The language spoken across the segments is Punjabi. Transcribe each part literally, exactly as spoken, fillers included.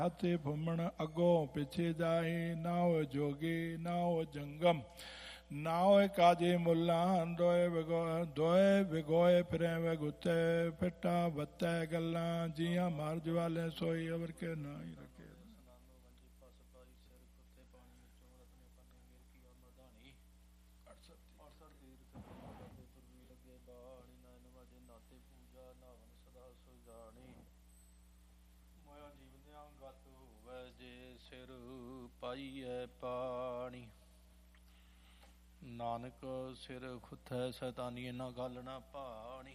हाथे फुमण अगो पिछे जाए, ना हो जोगे ना हो जंगम, ना हो काजे मुला, दोए विगोए दोए विगोए फिरे वे गुत्ते, फिटा बत्ते गल्ला, जिया मार्ज वाले सोई अवर के ना ही रखे। ਸਿਰ ਪਾਈਐ ਪਾਣੀ, ਨਾਨਕ ਸਿਰ ਖੁੱਥੈ ਸੈਤਾਨੀਏ ਨਾ ਗੱਲ ਨਾ ਪਾਣੀ।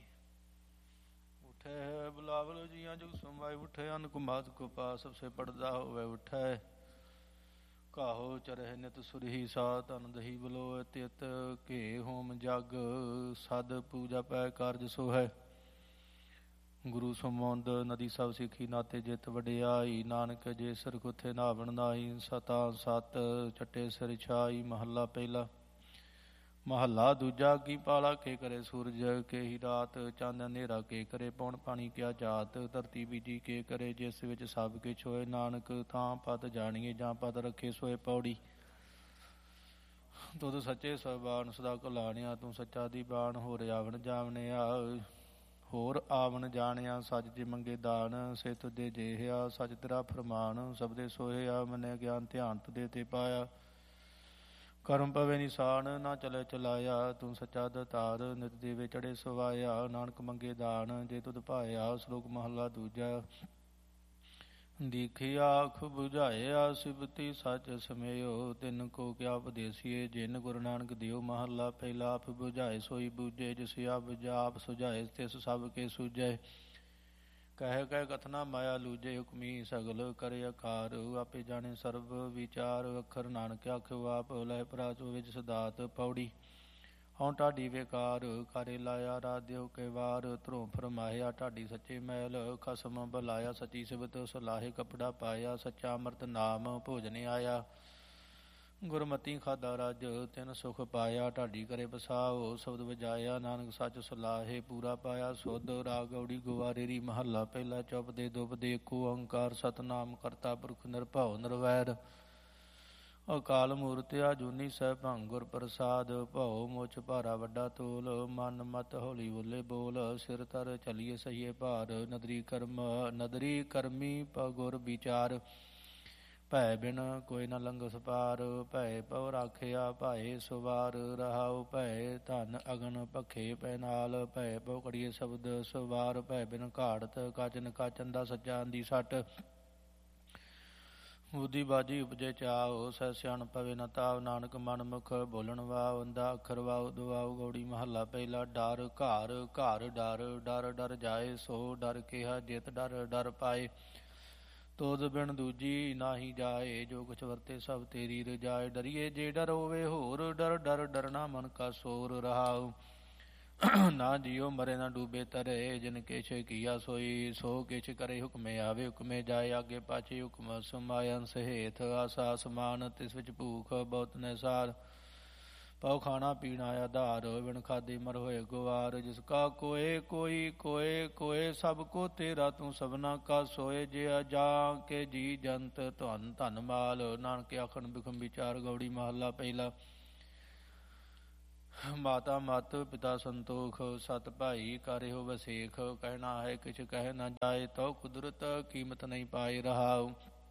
ਉਠੈ ਬੁਲਾਵਲ ਜੀਆਂ ਜੁਗ ਸਮਾਏ, ਉਠੈ ਅਨ ਕੁਮਾਤ ਕੋ ਪਾਸ ਸਭਸੇ ਪੜਦਾ ਹੋਵੇ ਉਠੈ। ਕਾਹੋ ਚਰਹਿ ਨਿਤ ਸੁਰਹੀ ਸਾ ਤਨ ਦਹੀ ਬਲੋਇ, ਤਿਤ ਘੇ ਹੋਮ ਜਗ ਸਦ ਪੂਜਾ ਪੈ ਕਾਰਜ ਸੋ ਹੈ। ਗੁਰੂ ਸਮੁੰਦ ਨਦੀ ਸਭ ਸਿੱਖੀ ਨਾਤੇ ਜਿਤ ਵਡਿਆਈ, ਨਾਨਕ ਜੇ ਸਿਰ ਖੁੱਥੇ ਨਾਵਣ ਨਾਈ, ਸਤਾ ਸਤ ਚੱਟੇ ਸਿਰ ਛਾਈ। ਮਹੱਲਾ ਪਹਿਲਾ। ਮਹੱਲਾ ਦੂਜਾ। ਕੀ ਪਾਲਾ ਕੇ ਕਰੇ ਸੂਰਜ ਕੇ ਹੀ ਰਾਤ, ਚੰਦ ਹਨੇਰਾ ਕੇ ਕਰੇ ਪੌਣ ਪਾਣੀ ਕਿਆ ਜਾਤ। ਧਰਤੀ ਬੀਜੀ ਕੇ ਕਰੇ ਜਿਸ ਵਿੱਚ ਸਭ ਕਿਛ ਹੋਏ, ਨਾਨਕ ਥਾਂ ਪਤ ਜਾਣੀਏ ਜਾਂ ਪਤ ਰੱਖੇ ਸੋਏ। ਪੌੜੀ। ਤੁਧ ਸੱਚੇ ਸਬਾਨ ਸਦਾ ਕਲਾਣਿਆ, ਤੂੰ ਸੱਚਾ ਦੀ ਬਾਣ ਹੋਰ ਆਵਣ ਜਾਵਣਿਆ। ਹੋਰ ਆਵਣ ਜਾਣਿਆ ਸੱਚ ਜੇ ਮੰਗੇ ਦਾਨ, ਸੇ ਤੁਦੇ ਜੇਹਿਆ ਸੱਚ ਤੇਰਾ ਫਰਮਾਨ। ਸਬਦੇ ਸੋਹਿਆ ਮੰਨਿਆ ਗਿਆਨ ਧਿਆਨ ਤੁਦੇ ਤੇ ਪਾਇਆ, ਕਰਮ ਪਵੇ ਨਿਸ਼ਾਨ ਨਾ ਚਲੇ ਚਲਾਇਆ। ਤੂੰ ਸੱਚਾ ਦਤਾਰ ਨਿਤ ਦੇਵੇ ਚੜੇ ਸਵਾਇਆ, ਨਾਨਕ ਮੰਗੇ ਦਾਨ ਜੇ ਤੁਧ ਪਾਇਆ। ਸ਼ਲੋਕ ਮਹੱਲਾ ਦੂਜਾ। ਦੀਖੀ ਆਖ ਬੁਝਾਇਆ ਸਿਵਤੀ ਸੱਚ ਸਮਿਓ, ਤਿਨ ਕੋ ਕਿਆ ਉਪਦੇਸੀਏ ਜਿਨ ਗੁਰੂ ਨਾਨਕ ਦਿਓ। ਮਹੱਲਾ ਪਹਿਲਾ। ਆਪ ਬੁਝਾਏ ਸੋਈ ਬੂਝੇ, ਜਿਸ ਆਪ ਜਾਪ ਸੁਝਾਏ ਤਿਸ ਸਭ ਕੇ ਸੂਝੈ। ਕਹਿ ਕਹਿ ਕਥਨਾ ਮਾਇਆ ਲੂਝੇ, ਹੁਕਮੀ ਸਗਲ ਕਰੇ ਆਕਾਰ। ਆਪੇ ਜਾਣੇ ਸਰਬ ਵਿਚਾਰ, ਅੱਖਰ ਨਾਨਕ ਆਖਿਓ ਆਪ। ਲਹਿ ਪ੍ਰਾਚੋ ਵਿੱਚ ਸਦਾਤ। ਪੌੜੀ। ਹਉ ਢਾਡੀ ਵੇਕਾਰ, ਕਾਰੇ ਲਾਇਆ ਰਾਧਿਓ ਕੇ ਵਾਰ। ਧਰੋਂ ਫਰਮਾਇਆ ਢਾਡੀ ਸੱਚੇ ਮੈਲ, ਖਸਮ ਬਲਾਇਆ ਸੱਚੀ ਸਿਵਤ ਸਲਾਹੇ। ਕੱਪੜਾ ਪਾਇਆ ਸੱਚਾ ਅੰਮ੍ਰਿਤ ਨਾਮ, ਭੋਜਨ ਆਇਆ ਗੁਰਮਤੀ ਖਾਦਾ ਰਜ। ਤਿਨ ਸੁਖ ਪਾਇਆ ਢਾਡੀ ਕਰੇ ਬਸਾਓ, ਸ਼ਬਦ ਵਜਾਇਆ ਨਾਨਕ ਸੱਚ ਸਲਾਹੇ। ਪੂਰਾ ਪਾਇਆ ਸੁਧ ਰਾਗ ਗੌੜੀ ਗੁਵਾਰੇਰੀ। ਮਹੱਲਾ ਪਹਿਲਾ। ਚੁੱਪ ਦੇ ਦੁੱਪ ਦੇ ਏਕੋ ਓੰਕਾਰ, ਸਤਨਾਮ ਕਰਤਾ ਪੁਰਖ ਨਿਰਭਉ ਨਿਰਵੈਰ। ਅਕਾਲ ਮੂਰਤਿ ਆਜੂਨੀ ਸੈਭੰ ਗੁਰ ਪ੍ਰਸਾਦ। ਭਉ ਮੁੱਚ ਭਾਰਾ ਵੱਡਾ ਤੋਲ, ਮਨ ਮਤ ਹੌਲੀ ਬੋਲੇ ਬੋਲ। ਸਿਰ ਤਰ ਚਲੀਏ ਸਹੀਏ ਭਾਰ, ਨਦਰੀ ਕਰਮ ਨਦਰੀ ਕਰਮੀ ਗੁਰ ਵਿਚਾਰ। ਭੈ ਬਿਨ ਕੋਈ ਨ ਲੰਘਸ ਪਾਰ, ਭੈ ਪਉ ਰਾਖਿਆ ਭਾਏ ਸੁਵਾਰ। ਰਹਾਉ ਭੈ ਧਨ ਅਗਨ ਪੱਖੇ ਪੈ ਨਾਲ, ਭੈ ਪਉ ਕੜੀਏ ਸ਼ਬਦ ਸਵਾਰ। ਭੈ ਬਿਨ ਘਾੜਤ ਕਾਚਨ ਕਾਚਨ ਦਾ ਸੱਚਾ ਦੀ ਸੱਟ। ਬੁੱਧੀ ਬਾਜੀ ਉਪਜੇ ਚਾਉ, ਸਹਿ ਸਿਆਣ ਪਵੇ ਨ ਤਾਉ। ਨਾਨਕ ਮਨ ਮੁਖ ਬੋਲਣ ਵਾਉ, ਅੰਧਾ ਅੱਖਰ ਵਾਉ ਦੁਆਉ। ਗੌੜੀ। ਮਹੱਲਾ ਪਹਿਲਾ। ਡਰ ਘਰ ਘਰ ਡਰ, ਡਰ ਡਰ ਜਾਏ ਸੋ ਡਰ ਕਿਹਾ। ਜਿਤ ਡਰ ਡਰ ਪਾਏ, ਤੋਦ ਬਿਨ ਦੂਜੀ ਨਾਹੀ ਜਾਏ। ਜੋ ਕੁਛ ਵਰਤੇ ਸਭ ਤੇਰੀ ਰਜਾਏ। ਡਰੀਏ ਜੇ ਡਰ ਹੋਵੇ ਹੋਰ, ਡਰ ਡਰ ਡਰਨਾ ਮਨ ਕਾ ਸੋਰ। ਰਹਾਉ ਨਾ ਜਿਉ ਮਰੇ ਨਾ ਡੂਬੇ ਤਰੇ, ਜਿਨ ਕਿਛ ਕੀਆ ਸੋਈ ਸੋ ਕਿਛ ਕਰੇ। ਹੁਕਮੇ ਆਵੇ ਹੁਕਮੇ ਜਾਏ, ਆਗੇ ਪਾਛੇ ਹੁਕਮ ਸਮਾਏ। ਅੰਸ ਹੇਠ ਆਸਾ ਅਸਮਾਨ, ਤਿਸ ਵਿੱਚ ਭੂਖ ਬਹੁਤ ਨਿਸਾਰ। ਪਉ ਖਾਣਾ ਪੀਣਾ ਆਧਾਰ, ਬਿਨ ਖਾਦੇ ਮਰ ਹੋਏ ਗੁਆਰ। ਜਿਸ ਕਾ ਕੋਏ ਕੋਈ ਕੋਏ ਕੋਏ, ਸਭ ਕੋ ਤੇਰਾ ਤੂੰ ਸਭਨਾ ਕਾ ਸੋਏ। ਜੇ ਜਾ ਕੇ ਜੀ ਜੰਤ ਧਨ ਧਨ ਮਾਲ, ਨਾਨਕ ਆਖਣ ਬਿਖਮ ਵਿਚਾਰ। ਗੌੜੀ। ਮਹੱਲਾ ਪਹਿਲਾ। ਮਾਤਾ ਮਤ ਪਿਤਾ ਸੰਤੋਖ, ਸਤ ਭਾਈ ਕਰਿਓ ਵਸੇਖ। ਕਹਿਣਾ ਹੈ ਕਿਛ ਕਹਿ ਨਾ ਜਾਏ, ਤਉ ਕੁਦਰਤ ਕੀਮਤ ਨਹੀਂ ਪਾਏ। ਰਹਾਉ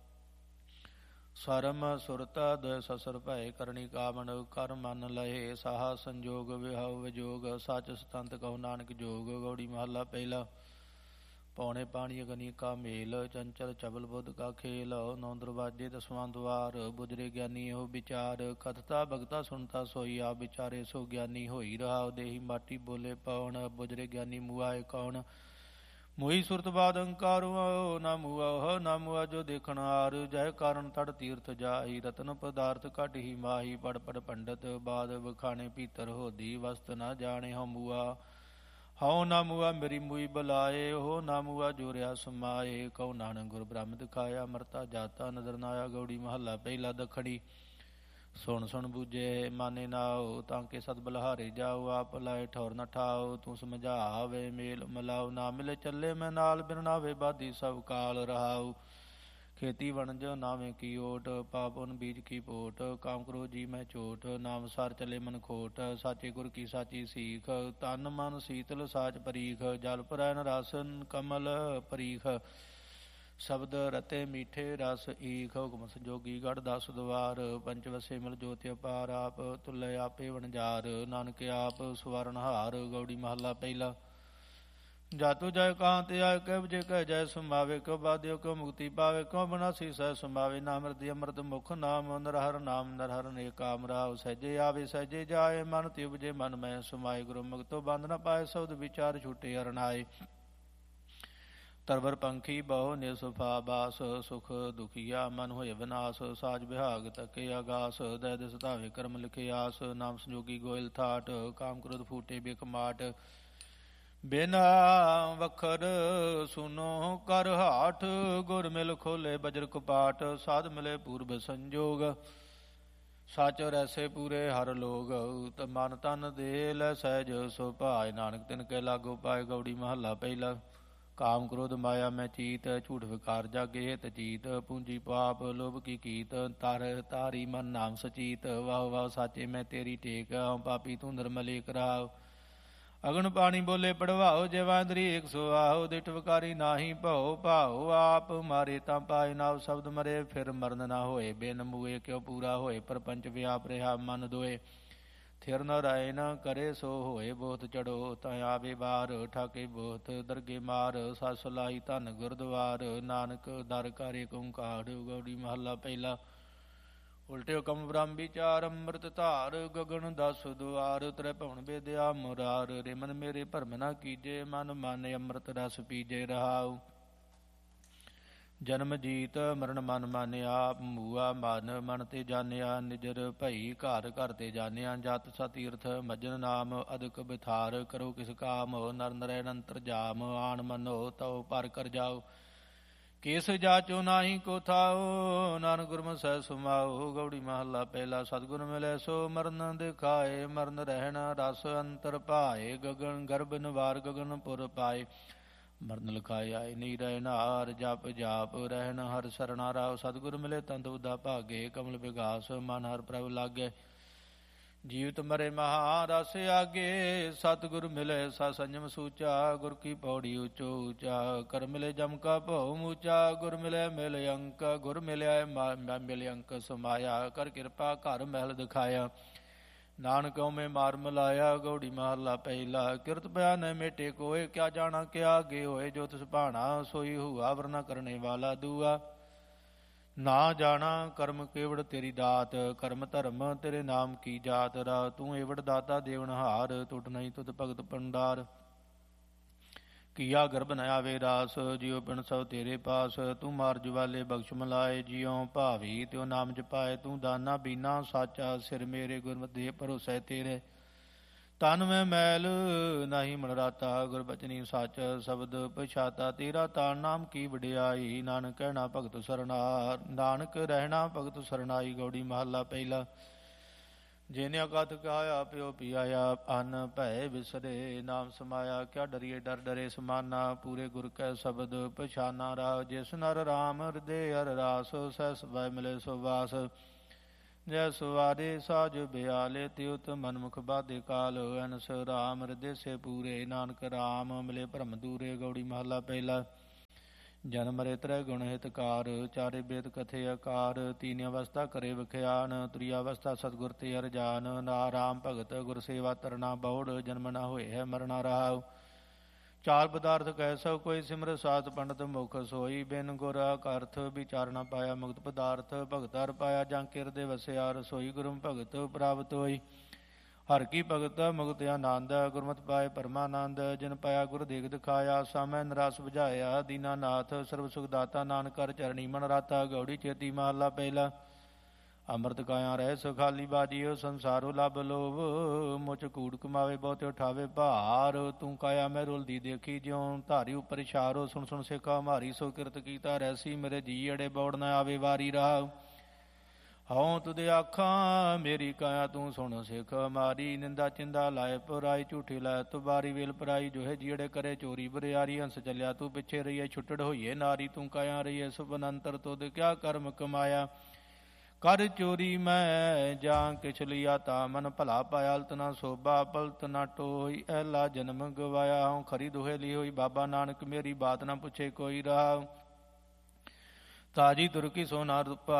ਸਰਮ ਸੁਰਤਾ ਦਇ ਸਸਰ ਭੈ, ਕਰਨੀ ਕਾਵਣ ਕਰ ਮਨ ਲਹੇ। ਸਾਹਾ ਸੰਜੋਗ ਵਿਹਾਉ ਵਿਜੋਗ, ਸੱਚ ਸਤੰਤ ਕਹੋ ਨਾਨਕ ਜੋਗ। ਗੌੜੀ। ਮਹੱਲਾ ਪਹਿਲਾ। ਪੌਣੇ ਪਾਣੀ ਅਗਨੀ ਕਾ ਮੇਲ, ਚੰਚਲ ਚਬਲ ਬੁੱਧ ਕਾ ਖੇਲ। ਨੌ ਦਰਵਾਜੇ ਦਸਵਾਂ ਦੁਆਰ, ਬੁਝਰੇ ਗਿਆਨੀ ਇਹੋ ਵਿਚਾਰ। ਕਥਤਾ ਭਗਤਾ ਸੁਣਤਾ ਸੋਈ, ਆਪ ਵਿਚਾਰੇ ਸੋ ਗਿਆਨੀ ਹੋਈ। ਰਹਾਉ ਦੇਹੀ ਮਾਟੀ ਬੋਲੇ ਪਉਣ, ਬੁਝਰੇ ਗਿਆਨੀ ਮੁਆਏ ਕੌਣ। ਮੋਈ ਸੁਰਤ ਬਾਦ ਅੰਕਾਰੁ, ਨਾ ਮੁਆ ਨਾ ਮੁਆ ਜੋ ਦੇਖਣ ਹਾਰ। ਜੈ ਕਾਰਨ ਤੜ ਤੀਰਥ ਜਾਈ, ਰਤਨ ਪਦਾਰਥ ਘਟ ਹੀ ਮਾਹੀ। ਪੜ ਪੜ ਪੰਡਤ ਬਾਦ ਵਖਾਣੇ, ਭੀਤਰ ਹੋਦੀ ਵਸਤ ਨਾ ਜਾਣੇ। ਹਉ ਮੁਆ ਹਉ ਨਾ ਮੁਆ ਮੇਰੀ ਮੁਈ ਬਲਾਏ, ਹੋ ਨਾ ਮੁਆ ਜੋਰਿਆ ਸਮਾਏ। ਕਉ ਨਾਨਕ ਗੁਰ ਬ੍ਰਹਮ ਦਿਖਾਇਆ, ਮਰਤਾ ਜਾਤਾ ਨਦਰ ਨਾ ਆਇਆ। ਗੌੜੀ। ਮਹੱਲਾ ਪਹਿਲਾ। ਦੱਖਣੀ। ਸੁਣ ਸੁਣ ਬੂਝੇ ਮਾਨੇ ਨਾਉ, ਤਾਂ ਕੇ ਸਦ ਬਲਹਾਰੇ ਜਾਉ। ਆਪ ਲਾਏ ਠੌਰ ਨ ਠਾਉ, ਤੂੰ ਸਮਝਾਵੇ ਮੇਲ ਮਲਾਉ। ਨਾ ਮਿਲੇ ਚੱਲੇ ਮੈਂ ਨਾਲ, ਬਿਨ ਨਾਵੇ ਬਾਧੀ ਸਭ ਕਾਲ। ਰਹਾਉ ਖੇਤੀ ਵਣਜ ਨਾਵੇਂ ਕੀ ਓਟ, ਪਾਪਨ ਬੀਜ ਕੀ ਪੋਟ, ਕਾਮ ਕਰੋ ਜੀ ਮੈਂ ਚੋਟ, ਨਾਮ ਸਾਰ ਚਲੇ ਮਨ ਖੋਟ, ਸਾਚੇ ਗੁਰ ਕੀ ਸਾਚੀ ਸੀਖ, ਤਨ ਮਨ ਸੀਤਲ ਸਾਚ ਪਰੀਖ, ਜਲ ਪਰੈਨ ਰਸਨ ਕਮਲ ਪਰੀਖ, ਸ਼ਬਦ ਰਤੇ ਮੀਠੇ ਰਸ ਈਖ, ਹੁਕਮ ਸੰਜੋਗੀ ਗੜ ਦਸ ਦੁਆਰ, ਪੰਚ ਵਸੇ ਮਿਲ ਜੋਤਿ ਅਪਾਰ, ਆਪ ਤੁਲੇ ਆਪੇ ਵਣਜਾਰ, ਨਾਨਕ ਆਪ ਸਵਰਨ ਹਾਰ। ਗੌੜੀ ਮਹੱਲਾ ਪਹਿਲਾ। ਜਾਤੂ ਜੈ ਕਾਂ ਤੇ ਆਇ ਕੈ ਵਜੇ ਕੈ ਜੈ ਸੰਭਾਵੇ, ਕਿਉ ਬਾਧਿਓ ਕਿਉ ਮੁਕਤੀ ਪਾਵੇ, ਕਿਉ ਬਨਾਸੀ ਸਹਿ ਸੰਭਾਵੇ, ਨਾਮ ਰਤੀ ਅੰਮ੍ਰਿਤ ਮੁਖ ਨਾਮ, ਨਰਹਰ ਨਾਮ ਨਰਹਰ ਨੇ ਕਾਮ ਰਾਵ, ਸਹਿਜੇ ਆਵੇ ਸਹਿਜੇ ਜਾਏ, ਮਨ ਤੇ ਉਪਜੇ ਮਨ ਮੈਂ ਸਮਾਏ, ਗੁਰੂ ਮੁਕਤੋ ਬੰਧ ਨ ਪਾਏ, ਸਬਦ ਵਿਚਾਰ ਛੁਟੇ ਅਰਨਾਏ, ਤਰਵਰ ਪੰਖੀ ਬਹੁ ਨਿਸੁਫਾ ਬਾਸ, ਸੁਖ ਦੁਖੀਆ ਮਨ ਹੋਏ ਵਿਨਾਸ਼, ਸਾਜ ਬਿਹਾਗ ਤਕੇ ਆਗਾਸ, ਦੈ ਦਿਸ ਧਾਵੇ ਕਰਮ ਲਿਖੇ ਆਸ, ਨਾਮ ਸੰਜੋਗੀ ਗੋਇਲ ਥਾਟ, ਕਾਮ ਕ੍ਰੋਧ ਫੂਟੇ ਬਿਕ ਮਾਟ, ਬਿਨਾ ਵਖਰ ਸੁਨੋ ਕਰ ਹਾਠ, ਗੁਰ ਮਿਲ ਖੋਲੇ ਬਜਰ ਕਪਾਟ, ਸਾਧ ਮਿਲੇ ਪੂਰਬ ਸੰਜੋਗ, ਸਚ ਰੈਸੇ ਪੂਰੇ ਹਰ ਲੋਗ, ਮਨ ਤਨ ਦੇ ਲੈ ਸਹਿਜ ਸੋ ਭਾਏ, ਨਾਨਕ ਤਿਨ ਕੇ ਲਾਗੋ ਪਾਏ। ਗੌੜੀ ਮਹੱਲਾ ਪਹਿਲਾ। ਕਾਮ ਕ੍ਰੋਧ ਮਾਇਆ ਮੈਂ ਚੀਤ, ਝੂਠ ਵਿਕਾਰ ਜਾਗੇ ਹਿਤ ਜੀਤ, ਪੂੰਜੀ ਪਾਪ ਲੋਭ ਕੀ ਕੀਤ, ਤਰ ਤਾਰੀ ਮਨ ਨਾਮ ਸਚੀਤ, ਵਾਹ ਵਾਹ ਸਾਚੇ ਮੈਂ ਤੇਰੀ ਟੇਕ, ਪਾਪੀ ਤੂੰ ਨਿਰਮਲੇ ਕਰਾਵ, ਅਗਨ ਪਾਣੀ ਬੋਲੇ ਪੜਵਾਓ, ਜੈਵਾਂਦਰੀ ਇੱਕ ਸੋ ਆਹੋ, ਦਿਠ ਵਿਕਾਰੀ ਨਾਹੀ ਭਉ ਭਾਉ, ਆਪ ਮਾਰੇ ਤਾਂ ਪਾਏ ਨਾਉ, ਸ਼ਬਦ ਮਰੇ ਫਿਰ ਮਰਨ ਨਾ ਹੋਏ, ਬਿਨ ਮੂਏ ਕਿਉ ਪੂਰਾ ਹੋਏ, ਪਰਪੰਚ ਵਿਆਪ ਰਿਹਾ ਮਨ ਦੋਏ, ਥਿਰ ਨ ਰਾਏ ਨ ਕਰੇ ਸੋ ਹੋਏ, ਬਹੁਤ ਚੜੋ ਤਾਂ ਆਵੇ ਬਾਰ, ਠਾਕੇ ਬਹੁਤ ਦਰਗੇ ਮਾਰ, ਸੱਸ ਸਲਾਹੀ ਧਨ ਗੁਰਦੁਆਰ, ਨਾਨਕ ਦਰ ਕਰੇ ਓੰਕਾਰ। ਗੌੜੀ ਮਹੱਲਾ ਪਹਿਲਾ। ਉਲਟੇ ਹੁਕਮ ਬ੍ਰਹਮ ਵਿਚਾਰ, ਅੰਮ੍ਰਿਤ ਧਾਰ ਗਗਨ ਦਸ ਦੁਆਰ, ਤ੍ਰੈ ਭਵਨ ਬੇਦਿਆ ਮੁਰਾਰ, ਰਿਮਨ ਮੇਰੇ ਭਰਮ ਨਾ ਕੀਜੇ, ਮਨ ਮਾਨੇ ਅੰਮ੍ਰਿਤ ਰਸ ਪੀਜੇ ਰਹਾਉ, ਜਨਮ ਜੀਤ ਮਰਨ ਮਨ ਮਾਨਿਆ, ਮੂਆ ਮਨ ਮਨ ਤੇ ਜਾਣਿਆ, ਨਿਜਰ ਭਈ ਘਰ ਘਰ ਤੇ ਜਾਣਿਆ, ਜਤ ਸਤੀਰਥ ਮਜਨ ਨਾਮ, ਅਦਕ ਬਿਥਾਰ ਕਰੋ ਕਿਸ ਕਾਮ, ਨਰ ਨਰੈ ਅੰਤਰ ਜਾਮ, ਆਣ ਮਨੋ ਤਉ ਪਰ ਕਰ ਜਾਓ, ਕੇਸ ਜਾਚੋ ਨਾਹੀ ਕੋ ਥਾਓ, ਨਾਨਕ ਗੁਰਮੁਖ ਸਹਿ ਸੁਮਾਓ। ਗੌੜੀ ਮਹੱਲਾ ਪਹਿਲਾ। ਸਤਿਗੁਰ ਮਿਲੈ ਸੋ ਮਰਨ ਦਿਖਾਏ, ਮਰਨ ਰਹਿਣ ਰਸ ਅੰਤਰ ਭਾਏ, ਗਗਨ ਗਰਭ ਨਿਵਾਰ ਗਗਨ ਪੁਰ ਪਾਏ, ਮਰਨ ਲਿਖਾਏ ਆਏ ਨੀ ਰਹਿ ਨਾਰ, ਜਪ ਜਾਪ ਰਹਿਣ ਹਰ ਸਰਣਾ ਰਾਵ, ਸਤਿਗੁਰ ਮਿਲੇ ਤੰਦ ਉਦਾ ਭਾਗੇ, ਕਮਲ ਵਿਗਾਸ ਮਨ ਹਰ ਪ੍ਰਭ ਲਾਗੇ, ਜੀਵਤ ਮਰੇ ਮਹਾ ਰਸ ਆਗੇ, ਸਤਿਗੁਰ ਮਿਲੇ ਸਾ ਸੰਜਮ ਸੂਚਾ, ਗੁਰ ਕੀ ਪੌੜੀ ਉੱਚੋ ਉੱਚਾ, ਕਰ ਮਿਲੇ ਜਮ ਕਾ ਭਉ ਮੂਚਾ, ਗੁਰ ਮਿਲੇ ਮਿਲ ਅੰਕ, ਗੁਰ ਮਿਲਿਆ ਮਿਲ ਅੰਕ ਸਮਾਇਆ, ਕਰ ਕਿਰਪਾ ਘਰ ਮਹਿਲ ਦਿਖਾਇਆ, ਨਾਨਕ ਮੈਂ ਮਾਰ ਮਲਾਇਆ। ਗੌੜੀ ਮਹੱਲਾ ਪਹਿਲਾ। ਕਿਰਤ ਪਿਆ ਨ ਮੇਟੇ ਕੋਏ, ਕਿਆ ਜਾਣਾ ਕਿਆ ਅੱਗੇ ਹੋਏ, ਜੋ ਤਿਸ ਭਾਣਾ ਸੋਈ ਹੁਆ, ਵਰਨਾ ਕਰਨੇ ਵਾਲਾ ਦੂਆ, ਨਾ ਜਾਣਾ ਕਰਮ ਕੇਵੜ ਤੇਰੀ ਦਾਤ, ਕਰਮ ਧਰਮ ਤੇਰੇ ਨਾਮ ਕੀ ਜਾਤ, ਰਾ ਤੂੰ ਏਵੜ ਦਾਤਾ ਦੇਵਨਹਾਰ, ਟੁੱਟ ਨਹੀਂ ਤੁਧ ਭਗਤ ਭੰਡਾਰ, ਕੀਆ ਗਰਭ ਨ ਆਵੇ ਰਾਸ, ਜਿਉ ਪਿਣ ਸਭ ਤੇਰੇ ਪਾਸ, ਤੂੰ ਮਾਰ ਜਵਾਲੇ ਬਖਸ਼ ਮਲਾਏ, ਜਿਉ ਭਾਵੀ ਤਿਉ ਨਾਮ ਜਪਾਏ, ਤੂੰ ਦਾਨਾ ਬੀਨਾ ਸਾਚਾ, ਸਿਰ ਮੇਰੇ ਗੁਰਮਤਿ ਭਰੋਸੈ ਤੇਰੇ, ਤਨ ਮੈਂ ਮੈਲ ਨਾਹੀ ਮਨ ਰਾਤਾ, ਗੁਰਬਚਨੀ ਸੱਚ ਸ਼ਬਦ ਪਛਾਤਾ, ਤੇਰਾ ਤਾਣ ਨਾਮ ਕੀ ਵਡਿਆਈ, ਨਾਨਕ ਕਹਿਣਾ ਭਗਤ ਸਰਨਾਰ, ਨਾਨਕ ਰਹਿਣਾ ਭਗਤ ਸਰਨਾਈ। ਗੌੜੀ ਮਹੱਲਾ ਪਹਿਲਾ। ਜਿਨੇ ਅਕਥ ਕਹਾਇਆ ਪਿਓ ਪਿਆਇਆ, ਅੰਨ ਭੈ ਵਿਸਰੇ ਨਾਮ ਸਮਾਇਆ, ਕਿਆ ਡਰੀਏ ਡਰ ਡਰੇ ਸਮਾਨਾ, ਪੂਰੇ ਗੁਰ ਕੈ ਸ਼ਬਦ ਪਛਾਨਾ, ਰਾਹ ਜਿਸ ਨਰ ਰਾਮ ਹਿਰਦੇ ਹਰ ਰਾਸ, ਸਹਿ ਸਭੈ ਮਿਲੇ ਸੋ ਵਾਸ, ਜੈ ਸੁਵਾਰੇ ਸਾਜ ਬਿਆਲੇ, ਤਿਉਤ ਮਨਮੁਖ ਬਾਧੇ ਕਾਲ, ਅਨਸ ਰਾਮ ਹਿਰਦੇ ਸੇ ਪੂਰੇ, ਨਾਨਕ ਰਾਮ ਮਿਲੇ ਭਰਮ ਦੂਰੇ। ਗੌੜੀ ਮਹੱਲਾ ਪਹਿਲਾ। ਜਨਮ ਮਰੇ ਤ੍ਰੈ ਗੁਣ ਹਿਤਕਾਰ, ਚਾਰੇ ਬੇਦ ਕਥੇ ਆਕਾਰ, ਤੀਨ ਅਵਸਥਾ ਕਰੇ ਵਿਖਿਆਨ, ਤ੍ਰੀ ਅਵਸਥਾ ਸਤਿਗੁਰ ਤੇ ਅਰਜਾਨ, ਨਾ ਰਾਮ ਭਗਤ ਗੁਰ ਸੇਵਾ ਤਰਨਾ ਬੌੜ, ਜਨਮ ਨਾ ਹੋਏ ਹੈ ਮਰਨਾ ਰਹਾਉ, ਚਾਰ ਪਦਾਰਥ ਕਹਿ ਸਭ ਕੋਈ, ਸਿਮਰ ਸਾਧ ਪੰਡਤ ਮੁਖ ਸੋਈ, ਬਿਨ ਗੁਰ ਅਕਰਥ ਵਿਚਾਰ ਨਾ ਪਾਇਆ, ਮੁਕਤ ਪਦਾਰਥ ਭਗਤ ਹਰ ਪਾਇਆ, ਜਾਂ ਕਿਰਦੇ ਵਸਿਆ ਰਸੋਈ, ਗੁਰੂ ਭਗਤ ਪ੍ਰਾਪਤ ਹੋਈ, ਹਰ ਕੀ ਭਗਤ ਮੁਕਤ ਆਨੰਦ, ਗੁਰਮਤਿ ਪਾਏ ਪਰਮਾਨੰਦ, ਜਿਨ ਪਾਇਆ ਗੁਰ ਦੇਖ ਦਿਖਾਇਆ, ਸਾਮੈ ਨਰਾਸ ਬੁਝਾਇਆ, ਦੀਨਾਨਾਥ ਸਰਬ ਸੁਖ ਦਾਤਾ, ਨਾਨਕ ਹਰਿ ਚਰਣੀ ਮਨ ਰਾਤਾ। ਗੌੜੀ ਚੇਤੀ ਮਹੱਲਾ ਪਹਿਲਾ। ਅੰਮ੍ਰਿਤ ਕਾਇਆ ਰਹਿ ਸੁਖਾਲੀ ਬਾਜੀਓ, ਸੰਸਾਰੋ ਲੱਭ ਲੋਭ, ਮੁਚ ਕੂੜ ਕਮਾਵੇ ਬਹੁਤੇ ਉਠਾਵੇ ਭਾਰ, ਤੂੰ ਕਾਇਆ ਮੈਂ ਰੁਲਦੀ ਦੇਖੀ, ਜਿਉ ਧਾਰੀ ਉਪਰ ਇਸ਼ਾਰੋ, ਸੁਣ ਸੁਣ ਸਿੱਖਾ ਮਾਰੀ, ਸੋ ਕਿਰਤ ਕੀਤਾ ਰਹਿਸੀ, ਮੇਰੇ ਜੀ ਅੜੇ ਬੌੜ ਨ ਆਵੇ ਵਾਰੀ ਰਾਹ, ਹਉ ਤੁਦੇ ਆਖਾਂ ਮੇਰੀ ਕਾਇਆ ਤੂੰ ਸੁਣ ਸਿੱਖ ਮਾਰੀ। ਨਿੰਦਾ ਚਿੰਦਾ ਲਾਏ ਪੁਰਾਈ ਝੂਠੀ ਲਾਇ ਤੁਬਾਰੀ ਵੇਲ ਪਰਾਈ। ਜੋਹੇ ਜਿਹੜੇ ਕਰੇ ਚੋਰੀ ਬਰਿਆਰੀ ਹੰਸ ਚੱਲਿਆ ਤੂੰ ਪਿੱਛੇ ਰਹੀਏ ਛੁੱਟੜ ਹੋਈਏ ਨਾਰੀ। ਤੂੰ ਕਾਇਆ ਰਹੀਏ ਸੁਬਨ ਅੰਤਰ ਤੁਧ ਕਿਆ ਕਰਮ ਕਮਾਇਆ। ਕਰ ਚੋਰੀ ਮੈਂ ਜਾਂ ਕਿਛ ਲਿਆ ਤਾ ਮਨ ਭਲਾ ਪਾਇਆ। ਅਲਤ ਨਾ ਸੋਭਾ ਪਲਤ ਨਾ ਟੋਈ ਐਲਾ ਜਨਮ ਗਵਾਇਆ। ਹਉ ਖਰੀ ਦੁਹੇ ਲਈ ਹੋਈ ਬਾਬਾ ਨਾਨਕ ਮੇਰੀ ਬਾਤ ਨਾ ਪੁੱਛੇ ਕੋਈ ਰਾਹ। ਤਾਜੀ ਤੁਰਕੀ ਸੋਨਾ ਰੂਪਾ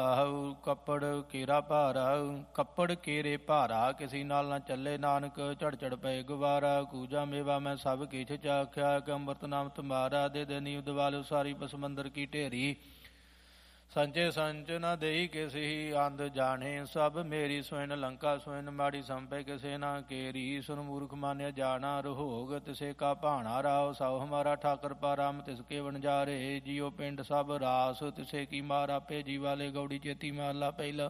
ਕੱਪੜ ਕੇਰਾ ਭਾਰਾ। ਕੱਪੜ ਕੇਰੇ ਭਾਰਾ ਕਿਸੀ ਨਾਲ ਨਾ ਚੱਲੇ ਨਾਨਕ। ਝੜ ਝੜ ਪਏ ਗੁਬਾਰਾ ਕੂਜਾ ਮੇਵਾ ਮੈਂ ਸਭ ਕਿਛ ਚਾਖਿਆ। ਕਿ ਅੰਮ੍ਰਿਤ ਨਾਮ ਤੁਮਾਰਾ ਦੇ ਦੇ ਨੀਂਦ ਵਾਲ ਉਸਾਰੀ ਬਸਮੰਦਰ ਕੀ ਢੇਰੀ। ਸੰਚੇ ਸੰਚ ਨ ਦੇਈ ਕਿਸੀ ਅੰਧ ਜਾਣੇ। ਸਭ ਮੇਰੀ ਸੋਇਨ ਲੰਕਾ ਸੋਇਨ ਮਾੜੀ ਸੰਪੈ ਕਿਸੇ ਨਾ ਕੇਰੀ। ਸੁਨ ਮੂਰਖ ਮਾਨਿਆ ਜਾਣਾ ਰੋਗ ਤਿਸੇ ਕਾ ਭਾਣਾ ਰਾਓ। ਸਭ ਹਮਾਰਾ ਠਾਕਰ ਪਾਰਾਮ ਤਿਸਕੇ ਵਣਜਾਰੇ। ਜੀਓ ਪਿੰਡ ਸਭ ਰਾਸ ਤਿਸੇ ਕੀ ਮਾਰਾ ਭੇਜੀ ਵਾਲੇ। ਗੌੜੀ ਚੇਤੀ ਮਹਲਾ ਪਹਿਲਾ।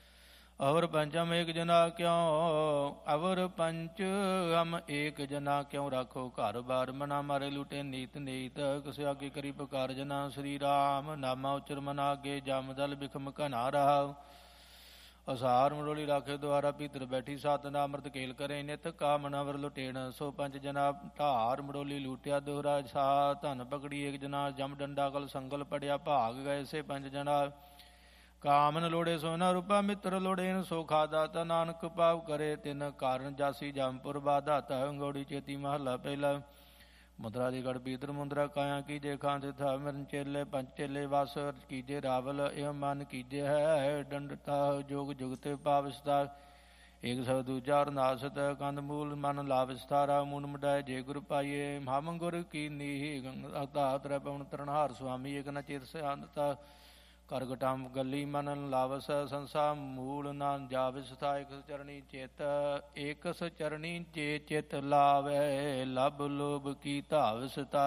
ਅਵਰ ਪੰਚਮ ਏਕ ਜਨਾ ਕਿਉ ਅਵਰ ਪੰਚ ਹਮ ਏਕ ਜਨਾ ਕਿਉ। ਰਾਖੋ ਘਰ ਬਾਰ ਮਨਾ ਮਾਰੇ ਲੁਟੇ ਨੀਤ ਨੀਤ। ਕਿਸ ਆਗੇ ਕਰੀ ਪੁਕਾਰ ਜਨਾ ਸ੍ਰੀ ਰਾਮ। ਨਾਮਾ ਉਚਰ ਮਨਾ ਅੱਗੇ ਜਮ ਦਲ ਬਿਖਮ ਘਨਾ ਰਹਾ। ਅਸਾਰ ਮੜੋਲੀ ਰਾਖੇ ਦੁਆਰਾ ਭੀਤਰ ਬੈਠੀ ਸਤ ਨਾ ਅੰਮ੍ਰਿਤ ਕੇਲ ਕਰੇ ਨਿਤ। ਕਾ ਮਨਾਵਰ ਲੁਟੇਣ ਸੋ ਪੰਜ ਜਨਾ ਢਾਰ ਮੜੋਲੀ ਲੂਟਿਆ ਦੋਹਰਾ ਸਾ। ਧਨ ਪਕੜੀ ਏਕ ਜਨਾ ਜਮ ਡੰਡਾ ਕਲ ਸੰਗਲ ਪੜਿਆ। ਭਾਗ ਗਏ ਸੇ ਪੰਜ ਜਨਾ ਕਾਮਨ ਲੋੜੇ ਸੋਨਾ ਰੂਪਾ। ਮਿੱਤਰ ਲੋੜੇਨ ਸੋ ਖਾਦਾ ਤਾ ਨਾਨਕ ਪਾਵ ਕਰੇ ਤਿਨ ਕਾਰਨ ਜਾਸੀ ਜਮਪੁਰ ਬਾਧਾਤਾ। ਗੌੜੀ ਚੇਤੀ ਮਹਲਾ ਪਹਿਲਾ। ਮੁਦਰਾ ਦੀ ਗੜ ਪੀਤਰ ਮੁੰਦਰਾ ਕਾਇਆ ਕੀਜੇ ਖਾਂ ਥਾ। ਮਿਰਨ ਚੇਲੇ ਪੰਜ ਚੇਲੇ ਵਸ ਕੀਜੇ ਰਾਵਲ। ਇਹ ਮਨ ਕੀਜੇ ਹੈ ਡੰਡਤਾ ਜੋਗ ਜੁਗਤੇ ਪਾਵਸਤਾ। ਏਕ ਸਭ ਦੂਜਾ ਅਰਨਾਸਤ ਕੰਦ ਮੂਲ ਮਨ ਲਾਵਿਸਤਾਰਾ। ਮੂਨ ਮਡਾਏ ਜੇ ਗੁਰ ਪਾਈਏ ਹਮ ਗੁਰ ਕੀ ਨੀਹ। ਧਾਤ ਰਹਿ ਪਵਨ ਤਰਨਹਾਰ ਸੁਆਮੀ ਏਕ ਨ ਚੇਤ ਸਿਆਨਤਾ। ਕਰ ਗਟਾਮ ਗੱਲੀ ਮਨ ਲਾਵਸ ਸੰਸਾ ਮੂਲ ਨਾ ਜਾਵਿਸਥਾ। ਇਕ ਚਰਣੀ ਚਿਤ ਏਕਸ ਚਰਣੀ ਜੇ ਚਿਤ ਲਾਵੇ। ਲਬ ਲੋਭ ਕੀ ਧਾਵਸਤਾ।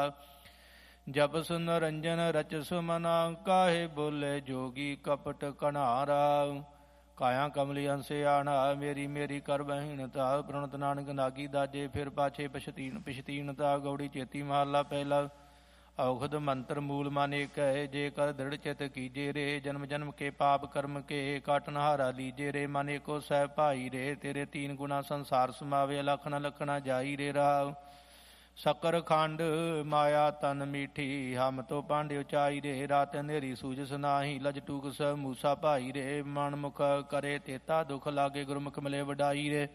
ਜਪਸ ਨਰੰਜਨ ਰਚਸ ਮਨਾ ਕਾਹੇ ਬੋਲੇ ਜੋਗੀ ਕਪਟ ਕਨਾਰਾ। ਕਾਇਆ ਕਮਲੀ ਅੰਸੇ ਆਣਾ ਮੇਰੀ ਮੇਰੀ ਕਰ ਬਹੀਣਤਾ। ਪ੍ਰਣਤ ਨਾਨਕ ਨਾਗੀ ਦਾਜੇ ਫਿਰ ਪਾਛੇ ਪਛਤੀਨ ਪਿਛਤੀਨਤਾ। ਗੌੜੀ ਚੇਤੀ ਮਹਲਾ ਪਹਿਲਾ। ਔਖਦ ਮੰਤਰ ਮੂਲ ਮਨ ਏਕ ਹੈ। ਜੇ ਕਰ ਦ੍ਰਿੜ ਚਿਤ ਕੀਜੇ ਰੇ। ਜਨਮ ਜਨਮ ਕੇ ਪਾਪ ਕਰਮ ਕੇ ਕਾਟਨਹਾਰਾ ਲੀਜੇ ਰੇ। ਮਨ ਏਕੋ ਸਹਿ ਭਾਈ ਰੇ। ਤੇਰੇ ਤੀਨ ਗੁਣਾ ਸੰਸਾਰ ਸਮਾਵੇ। ਲਖਣਾ ਲਖਣਾ ਜਾਈ ਰੇ ਰਾਵ। ਸ਼ੱਕਰ ਖੰਡ ਮਾਇਆ ਤਨ ਮੀਠੀ। ਹਮ ਤੋ ਪਾਂਡੇ ਉਚਾਈ ਰੇ। ਰਾਤ ਹਨੇਰੀ ਸੂਝਸ ਨਾਹੀ। ਲਜ ਟੂਕਸ ਮੂਸਾ ਭਾਈ ਰੇ। ਮਨ ਮੁਖ ਕਰੇ ਤੇਤਾ ਦੁਖ ਲਾਗੇ। ਗੁਰਮੁਖ ਮਿਲੇ ਵਡਾਈ ਰੇ।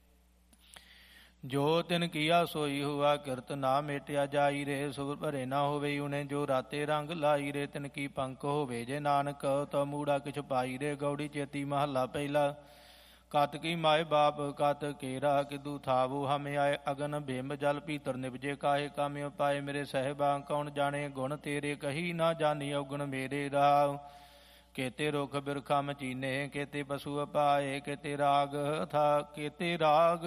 ਜੋ ਤਿਨ ਕੀਆ ਸੋਈ ਹੁਆ ਕਿਰਤ ਨਾ ਮੇਟਿਆ ਜਾਈ ਰੇ। ਸੁਰ ਭਰੇ ਨਾ ਹੋਵੇ ਉਨੇ ਜੋ ਰਾਤੇ ਰੰਗ ਲਾਈ ਰੇ। ਤਿਨ ਕੀ ਪੰਖ ਹੋਵੇ ਜੇ ਨਾਨਕ ਤੋ ਮੂੜਾ ਕਿਛ ਪਾਈ ਰੇ। ਗੌੜੀ ਚੇਤੀ ਮਹਲਾ ਪਹਿਲਾ। ਕਤ ਕੀ ਮਾਏ ਬਾਪ ਕਤ ਕੇਰਾ ਕਿਦੂ ਥਾਵੋ। ਹਮੇ ਆਏ ਅਗਨ ਭਿੰਮ ਜਲ ਭੀਤਰ ਨਿਵਜੇ। ਕਾਹੇ ਕਾਮਿਓ ਪਾਏ ਮੇਰੇ ਸਹਿਬਾ। ਕੌਣ ਜਾਣੇ ਗੁਣ ਤੇਰੇ ਕਹੀ ਨਾ ਜਾਣੀ ਔਗਣ ਮੇਰੇ ਰਾਵ। ਕੇਤੇ ਰੁਖ ਬਿਰਖਾ ਮਚੀਨੇ ਕੇਤੇ ਪਸ਼ੂ ਅਪਾਏ। ਕੇਤੇ ਰਾਗ ਥਾ ਕੇਤੇ ਰਾਗ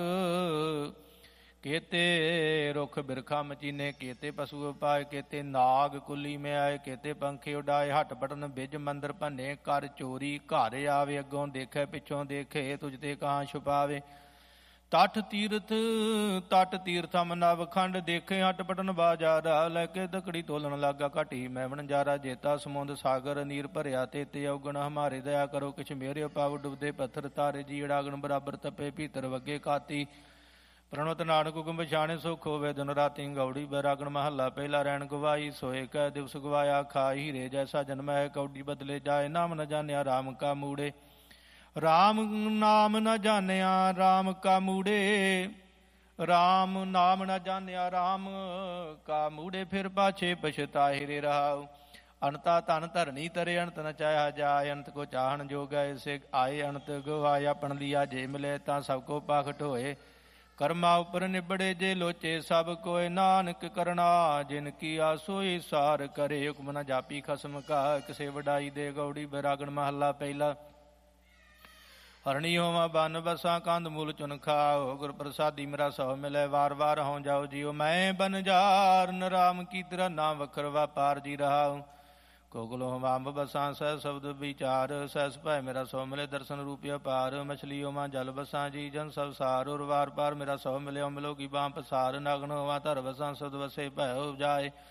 ਕੇਤੇ ਰੁਖ ਬਿਰਖਾ ਮਚੀਨੇ। ਕੇਤੇ ਪਸ਼ੂ ਅਪਾਏ ਕੇਤੇ ਨਾਗ ਕੁਲੀ ਮੈਂ ਆਏ। ਕੇਤੇ ਪੰਖੇ ਉਡਾਏ ਹੱਟ ਪਟਨ ਬਿਜ ਮੰਦਰ ਭੰਨੇ। ਕਰ ਚੋਰੀ ਘਰ ਆਵੇ ਅੱਗੋਂ ਦੇਖੇ ਪਿੱਛੋਂ ਦੇਖੇ। ਤੁਝ ਤੇ ਕਾਂ ਛੁਪਾਵੇ। ਤਠ ਤੀਰਥ ਤਟ ਤੀਰਥਮ ਨਵ ਖੰਡ ਦੇਖੇ। ਹੱਟ ਪਟਨ ਬਾਜਾਰਾ ਲੈ ਕੇ ਦਕੜੀ ਤੋਲਣ ਲੱਗਾ। ਘਟੀ ਮੈਂ ਵਣਜਾਰਾ ਜੇਤਾ ਸਮੁੰਦ ਸਾਗਰ ਨੀਰ ਭਰਿਆ। ਤੇ ਤੇ ਔਗਣ ਹਮਾਰੇ ਦਇਆ ਕਰੋ ਕਿਛ ਮੇਰੇ ਪਾਵ। ਡੁੱਬਦੇ ਪੱਥਰ ਤਾਰੇ ਜੀ ਅੜਾਗਣ ਬਰਾਬਰ ਤਪੇ ਭੀਤਰ ਵੱਗੇ ਕਾਤੀ। ਪ੍ਰਣਵਤ ਨਾਨਕ ਹੁਕਮ ਪਛਾਣੇ ਸੁਖ ਹੋਵੇ ਦਿਨ ਰਾਤੀ। ਗੌੜੀ ਬੈਰਾਗਣ ਮਹੱਲਾ ਪਹਿਲਾ। ਰਹਿਣ ਗਵਾਈ ਸੋਏ ਕੈ ਦਿਵਸ ਗਵਾਇਆ। ਖਾਈ ਹੀਰੇ ਜੈਸਾ ਜਨਮ ਹੈ। ਕੌਡੀ ਬਦਲੇ ਜਾਏ ਨਾਮ ਨ ਜਾਣਿਆ ਰਾਮ ਕਾ ਮੂੜੇ। ਰਾਮ ਨਾਮ ਨ ਜਾਣਿਆ ਰਾਮ ਕਾ ਮੂੜੇ। ਰਾਮ ਨਾਮ ਨ ਜਾਣਿਆ ਰਾਮ ਕਾ ਮੂੜੇ। ਫਿਰ ਪਾਛੇ ਪਛਤਾਏ ਰੇ ਰਹਾਉ। ਅਨਤਾ ਧਨ ਧਰਣੀ ਤਰੇ। ਅਨਤ ਨ ਚਾਹਿਆ ਜਾਏ। ਅਨਤ ਕੋ ਚਾਹਣ ਜੋਗ ਐਸੇ ਆਏ। ਅਨਤ ਗਵਾਇਆ ਪਣ ਲਿਆ ਜੇ ਮਿਲੇ ਤਾਂ ਸਭ ਕੋ ਪਾਖਟ ਹੋਏ। ਕਰਮਾ ਉਪਰ ਨਿਬੜੇ ਜੇ ਲੋਚੇ ਸਭ ਕੋਇ। ਨਾਨਕ ਕਰਨਾ ਜਿਨ ਕੀ ਆਸੋਈ ਸਾਰ ਕਰੇ। ਹੁਕਮ ਨ ਜਾਪੀ ਖਸਮ ਕਾ ਕਿਸੇ ਵਡਾਈ ਦੇ। ਗੌੜੀ ਬੈਰਾਗਣ ਮਹੱਲਾ ਪਹਿਲਾ। ਹਰਣੀ ਹੋਵਾਂ ਬਨ ਬਸਾਂ ਕੰਧ ਮੂਲ ਚੁਨ ਖਾਓ। ਗੁਰ ਪ੍ਰਸਾਦੀ ਮੇਰਾ ਸਭ ਮਿਲੇ। ਵਾਰ ਵਾਰ ਹਉ ਜਾਓ ਜੀਓ ਮੈਂ ਬਨਜਾਰ। ਨ ਰਾਮ ਕੀ ਤੇਰਾ ਨਾਮ ਵਖਰ ਵਾਪਾਰ ਜੀ ਰਹਾਉ। ਕੋਕਲੋ ਹਵਾਂਬ ਬਸਾਂ ਸਹਿ ਸ਼ਬਦ ਵਿਚਾਰ। ਸਹਿਸ ਭੈ ਮੇਰਾ ਸੋ ਮਿਲੇ ਦਰਸ਼ਨ ਰੂਪਿਆ ਪਾਰ। ਮਛਲੀ ਹੋਵਾਂ ਜਲ ਬਸਾਂ ਜੀ ਜਨ ਸਭ ਸਾਰ। ਉਰ ਵਾਰ ਪਾਰ ਮੇਰਾ ਸੋ ਮਿਲਿਓ ਮਿਲੋ ਕੀ ਬਾਂ ਪਸਾਰ। ਨਗਨ ਹੋਵਾਂ ਧਰ ਬਸਾਂ ਸਦ ਵਸੇ ਭੈ ਉਪਜਾਏ।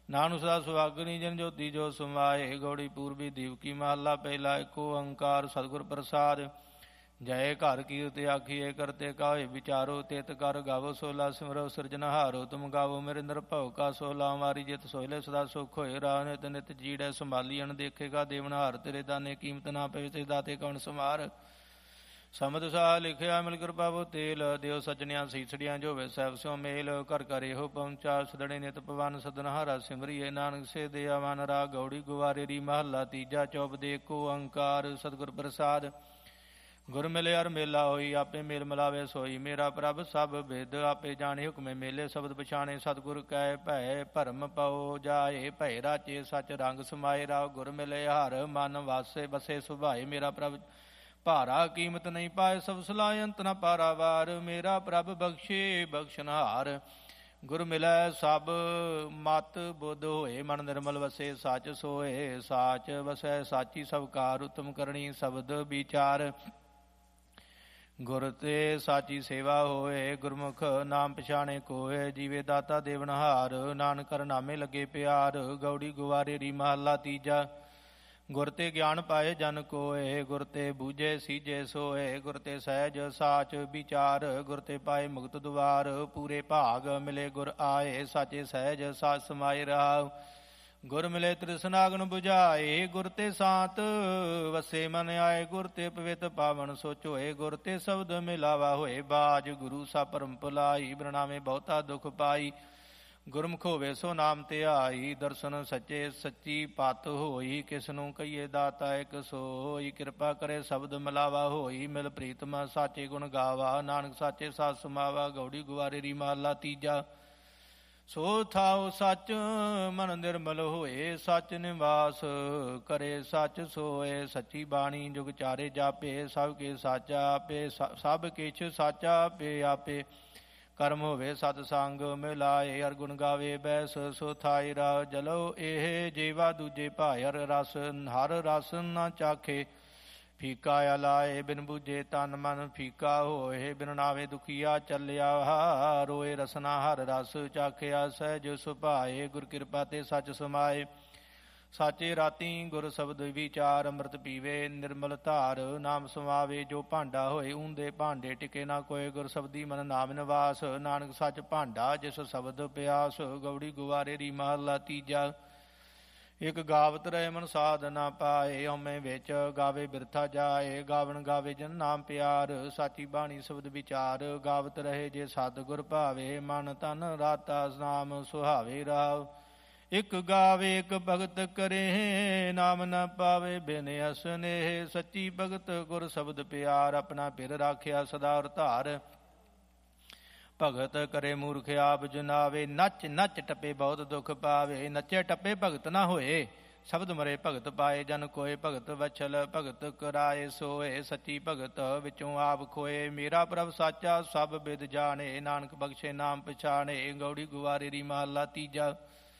ਨਾਨਕ ਸਦਾ ਸੁਹਾਗਣੀ ਜਨ ਜੋਤੀ ਜੋ ਸਮਾਏ। ਗੌੜੀ ਪੂਰਬੀ ਦੀਪ ਕੀ ਮਹੱਲਾ ਪਹਿਲਾ। ਏਕ ਓੰਕਾਰ ਸਤਿਗੁਰ ਪ੍ਰਸਾਦ। ਜੈ ਘਰ ਕੀਰਤ ਆਖੀਏ ਕਰਤੇ ਕਾਹੇ ਵਿਚਾਰੋ। ਤਿਤ ਕਰ ਗਾਵੋ ਸੋਲਾ ਸਿਮਰੋ ਸਿਰਜਨਹਾਰੋ। ਤੁਮ ਗਾਵੋ ਮੇਰੇ ਨਿਰਭਉ ਕਾ ਸੋਲਾ। ਮਾਰੀ ਜਿਤ ਸੋਇਲੇ ਸਦਾ ਸੁਖ ਹੋਏ। ਰਾਹ ਨਿਤ ਨਿਤ ਜੀੜੈ ਸੰਭਾਲੀ ਅਣ ਦੇਖੇਗਾ ਦੇਵਨਹਾਰ। ਤੇਰੇ ਦਾਨੇ ਕੀਮਤ ਨਾ ਪਏ ਤੇ ਦਾਤੇ ਕੌਣ ਸਮਾਰ। ਸਮਦ ਸਾਹ ਲਿਖਿਆ ਮਿਲ ਕਿਰਪਾ ਬੋ ਤੇਲ। ਦਿਓ ਸੱਜਣਿਆਂ ਸੀਸੜੀਆਂ ਜੋਵੇ ਸਹਿਬ ਸਿਉ ਮੇਲ। ਘਰ ਘਰ ਇਹੋ ਪਹੁੰਚਾ ਸਦੜੇ ਨਿਤ ਪਵਨ ਸਦਨਹਾਰਾ ਸਿਮਰੀਏ। ਨਾਨਕ ਸੇ ਦਿਆ ਮਨ ਰਾ ਗੌੜੀ ਗੁਵਾਰੇ ਰੀ ਮਹੱਲਾ ਤੀਜਾ। ਚੌਪ ਦੇ ਏਕੋ ਓੰਕਾਰ ਸਤਿਗੁਰ ਪ੍ਰਸਾਦ। ਗੁਰ ਮਿਲੇ ਅਰ ਮੇਲਾ ਹੋਈ ਆਪੇ ਮੇਲ ਮਿਲਾਵੇ ਸੋਈ। ਮੇਰਾ ਪ੍ਰਭ ਸਭ ਬਿਦ ਆਪੇ ਜਾਣੇ ਹੁਕਮੇ ਮੇਲੇ। ਸ਼ਬਦ ਪਛਾਣੇ ਸਤਿਗੁਰ ਕੈ ਭੈ ਭਰਮ ਪਉ ਜਾਏ। ਭੈ ਰਾਚੇ ਸਚ ਰੰਗ ਸਮਾਏ। ਰਾਵ ਗੁਰ ਮਿਲੇ ਹਰ ਮਨ ਵਾਸੇ ਬਸੇ ਸੁਭਾਏ। ਮੇਰਾ ਪ੍ਰਭ ਭਾਰਾ ਕੀਮਤ ਨਹੀਂ ਪਾਏ ਸਭ ਸਲਾਹ ਅੰਤ ਨ ਪਾਰਾਵਾਰ। ਮੇਰਾ ਪ੍ਰਭ ਬਖਸ਼ੇ ਬਖਸ਼ਨਹਾਰ। ਗੁਰ ਮਿਲੈ ਸਭ ਮਤ ਬੁੱਧ ਹੋਏ। ਮਨ ਨਿਰਮਲ ਵਸੇ ਸੱਚ ਸੋਏ। ਸਾਚ ਵਸੈ ਸਾਚੀ ਸਭ ਕਾਰ। ਉਤਮ ਕਰਨੀ ਸ਼ਬਦ ਵਿਚਾਰ। ਗੁਰ ਤੇ ਸਾਚੀ ਸੇਵਾ ਹੋਏ। ਗੁਰਮੁਖ ਨਾਮ ਪਛਾਣੇ ਕੋਏ। ਜੀਵੇ ਦਾਤਾ ਦੇਵਨਹਾਰ। ਨਾਨਕ ਕਰ ਨਾਮੇ ਲੱਗੇ ਪਿਆਰ। ਗੌੜੀ ਗੁਵਾਰੇ ਰੀ ਮਹੱਲਾ ਤੀਜਾ। ਗੁਰ ਤੇ ਗਿਆਨ ਪਾਏ ਜਨ ਕੋਏ। ਗੁਰ ਤੇ ਬੂਝੇ ਸੀਜੇ ਸੋਏ। ਗੁਰ ਤੇ ਸਹਿਜ ਸਾਚ ਵਿਚਾਰ। ਗੁਰ ਤੇ ਪਾਏ ਮੁਕਤ ਦੁਆਰ। ਪੂਰੇ ਭਾਗ ਮਿਲੇ ਗੁਰ ਆਏ। ਸਾਚੇ ਸਹਿਜ ਸਾਚ ਸਮਾਏ ਰਹਾਉ। ਗੁਰ ਮਿਲੇ ਤ੍ਰਿਸ਼ਨਾਗਨ ਬੁਝਾਏ। ਗੁਰ ਤੇ ਸਾਤ ਵਸੇ ਮਨ ਆਏ। ਗੁਰ ਤੇ ਪਵਿੱਤ ਪਾਵਨ ਸੋਚ ਹੋਏ। ਗੁਰ ਤੇ ਸ਼ਬਦ ਮਿਲਾਵਾ ਹੋਏ। ਬਾਜ ਗੁਰੂ ਸਾ ਪਰਮ ਭੁਲਾਈ। ਬਰਨਾਵੇਂ ਬਹੁਤਾ ਦੁਖ ਪਾਈ। ਗੁਰਮੁਖ ਹੋਵੇ ਸੋ ਨਾਮ ਧਿਆਈ। ਦਰਸ਼ਨ ਸੱਚੇ ਸੱਚੀ ਪਤ ਹੋਈ। ਕਿਸ ਨੂੰ ਕਹੀਏ ਦਾਤਾ ਇਕ ਸੋਈ। ਕਿਰਪਾ ਕਰੇ ਸ਼ਬਦ ਮਿਲਾਵਾ ਹੋਈ। ਮਿਲ ਪ੍ਰੀਤਮ ਸਾਚੇ ਗੁਣ ਗਾਵਾ। ਨਾਨਕ ਸਾਚੇ ਸਾਥ ਸਮਾਵਾ। ਗੌੜੀ ਗੁਵਾਰੇ ਰੀ ਮਹੱਲਾ ਤੀਜਾ। ਸੋ ਥਾਉ ਸੱਚ ਮਨ ਨਿਰਮਲ ਹੋਏ। ਸੱਚ ਨਿਵਾਸ ਕਰੇ ਸੱਚ ਸੋਏ। ਸੱਚੀ ਬਾਣੀ ਜੁਗ ਚਾਰੇ ਜਾਪੇ। ਸਭ ਕੇ ਸਾਚਾ ਆਪੇ ਸਭ ਕਿਛ ਸਾਚਾ ਆਪੇ ਆਪੇ। ਕਰਮ ਹੋਵੇ ਸਤ ਸੰਗ ਮਿਲਾਏ। ਹਰ ਗੁਣ ਗਾਵੇ ਬੈਸ ਸੋ ਥਾਈ। ਰਾ ਜਲੋ ਇਹ ਜੀਵਾ ਦੂਜੇ ਭਾਇ। ਹਰ ਰਸ ਹਰ ਰਸ ਨਾ ਚਾਖੇ। ਫੀਕਾ ਅਲਾਏ ਬਿਨ ਬੂਝੇ ਤਨ ਮਨ ਫੀਕਾ ਹੋਏ। ਬਿਨ ਨਾਵੇ ਦੁਖੀਆ ਚੱਲਿਆ ਰੋਏ। ਰਸਨਾ ਹਰ ਰਸ ਚਾਖਿਆ ਸਹਿਜ ਸੁਭਾਏ। ਗੁਰ ਕਿਰਪਾ ਤੇ ਸੱਚ ਸਮਾਏ। ਸਾਚੇ ਰਾਤੀ ਗੁਰ ਸ਼ਬਦ ਵਿਚਾਰ। ਅੰਮ੍ਰਿਤ ਪੀਵੇ ਨਿਰਮਲ ਧਾਰ। ਨਾਮ ਸਮਾਵੇ ਜੋ ਭਾਂਡਾ ਹੋਏ। ਊਂਦੇ ਭਾਂਡੇ ਟਿਕੇ ਨਾ ਕੋਏ। ਗੁਰ ਸ਼ਬਦੀ ਮਨ ਨਾਮ ਨਿਵਾਸ। ਨਾਨਕ ਸੱਚ ਭਾਂਡਾ ਜਿਸ ਸ਼ਬਦ ਪਿਆਸ। ਗੌੜੀ ਗੁਵਾਰੇ ਰੀ ਮਹੱਲਾ ਤੀਜਾ। ਇਕ ਗਾਵਤ ਰਹੇ ਮਨ ਸਾਧ ਨਾ ਪਾਏ। ਹਉਮੈ ਵਿੱਚ ਗਾਵੇ ਬਿਰਥਾ ਜਾਏ। ਗਾਵਨ ਗਾਵੇ ਜਨ ਨਾਮ ਪਿਆਰ। ਸਾਚੀ ਬਾਣੀ ਸ਼ਬਦ ਵਿਚਾਰ। ਗਾਵਤ ਰਹੇ ਜੇ ਸਤ ਗੁਰ ਭਾਵੇ। ਮਨ ਤਨ ਰਾਤਾ ਨਾਮ ਸੁਹਾਵੇ। ਰਾਵ ਇਕ ਗਾਵੇ ਇਕ ਭਗਤ ਕਰੇ। ਨਾਮ ਨ ਪਾਵੇ ਬਿਨ ਅਸਨੇਹ। ਸੱਚੀ ਭਗਤ ਗੁਰ ਸ਼ਬਦ ਪਿਆਰ। ਆਪਣਾ ਪਿਰ ਰਾਖਿਆ ਸਦਾ ਔਰ ਧਾਰ। ਭਗਤ ਕਰੇ ਮੂਰਖ ਆਪ ਜਨਾਵੇ। ਨੱਚ ਨੱਚ ਟੱਪੇ ਬਹੁਤ ਦੁਖ ਪਾਵੇ। ਨੱਚੇ ਟੱਪੇ ਭਗਤ ਨਾ ਹੋਏ। ਸ਼ਬਦ ਮਰੇ ਭਗਤ ਪਾਏ ਜਨ ਕੋਏ। ਭਗਤ ਵਛਲ ਭਗਤ ਕਰਾਏ ਸੋਏ। ਸੱਚੀ ਭਗਤ ਵਿੱਚੋਂ ਆਪ ਖੋਏ। ਮੇਰਾ ਪ੍ਰਭ ਸਾਚਾ ਸਭ ਬਿਦ ਜਾਣੇ। ਨਾਨਕ ਬਖਸ਼ੇ ਨਾਮ ਪਛਾਣੇ। ਗੌੜੀ ਗੁਵਾਰੇ ਰੀ ਮਹੱਲਾ ਤੀਜਾ।